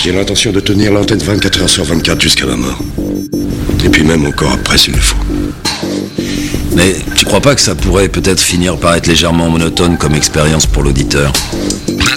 J'ai l'intention de tenir l'antenne 24 heures sur 24 jusqu'à ma mort. Et puis même encore après s'il le faut. Mais tu crois pas que ça pourrait peut-être finir par être légèrement monotone comme expérience pour l'auditeur ?